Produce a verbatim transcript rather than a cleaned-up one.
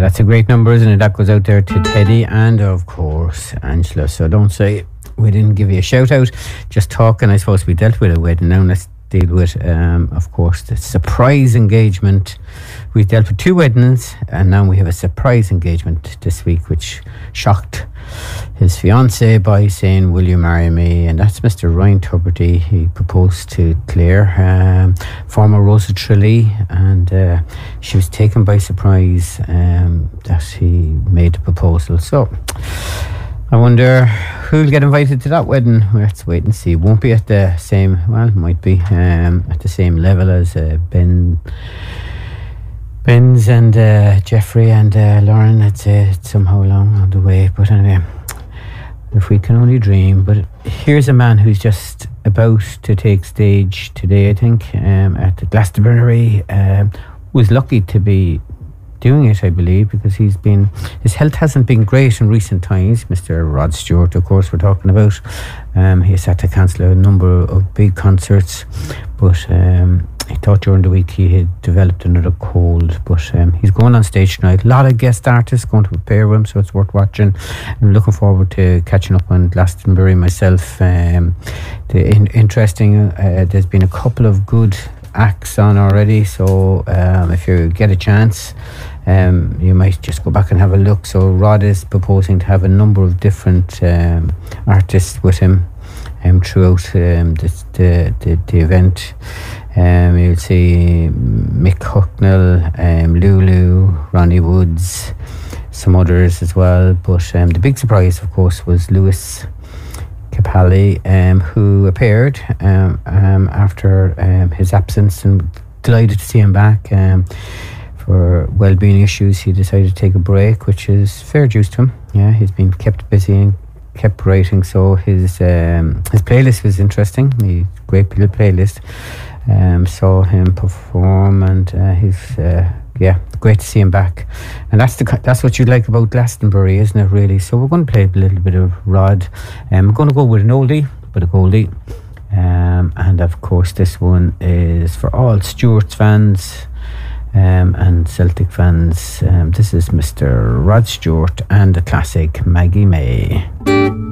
that's a great number, isn't it? That goes out there to Teddy and, of course, Angela. So don't say we didn't give you a shout out. Just talking, I suppose we dealt with a wedding. Now let's deal with, um, of course, the surprise engagement. We dealt with two weddings, and now we have a surprise engagement this week, which shocked his fiancée by saying, "Will you marry me?" And that's Mister Ryan Tubridy. He proposed to Claire, um, former Rosa Tralee, and uh, she was taken by surprise um, that he made the proposal. So I wonder who'll get invited to that wedding. Let's wait and see. It won't be at the same, well, it might be um, at the same level as uh, Ben Ben's and uh, Jeffrey and uh, Lauren. I'd say it's somehow along on the way. But anyway, if we can only dream. But here's a man who's just about to take stage today, I think, um, at the Glastonbury. Um, was lucky to be doing it, I believe, because he's been, his health hasn't been great in recent times. Mister Rod Stewart, of course, we're talking about. Um, he's had to cancel a number of big concerts, but um, I thought during the week he had developed another cold. But um, he's going on stage tonight. A lot of guest artists going to prepare him, so it's worth watching. I'm looking forward to catching up on Glastonbury myself. Um, the in- interesting, uh, there's been a couple of good acts on already, so um, if you get a chance, um, you might just go back and have a look. So Rod is proposing to have a number of different um, artists with him um, throughout um, this, the, the the event. Um, you'll see Mick Hucknall, um, Lulu, Ronnie Woods, some others as well. But um, the big surprise, of course, was Lewis Capaldi, um, who appeared um, um, after um, his absence, and delighted to see him back. Um, for well-being issues, he decided to take a break, which is fair dues to him. Yeah, he's been kept busy and kept writing, so his um, his playlist was interesting. He great little playlist. Um, saw him perform, and uh, he's uh, yeah, great to see him back. And that's the that's what you like about Glastonbury, isn't it, really? So we're going to play a little bit of Rod. Um, I'm going to go with an oldie, but a goldie. Um, and of course, this one is for all Stewart's fans um, and Celtic fans. Um, this is Mister Rod Stewart and the classic Maggie May.